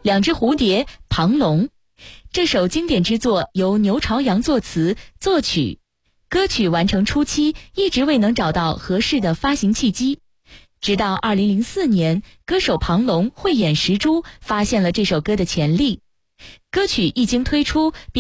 两只蝴蝶》《庞龙》。这首经典之作由牛朝阳作词作曲，歌曲完成初期一直未能找到合适的发行契机，直到2004年，歌手庞龙慧眼识珠，发现了这首歌的潜力。歌曲一经推出，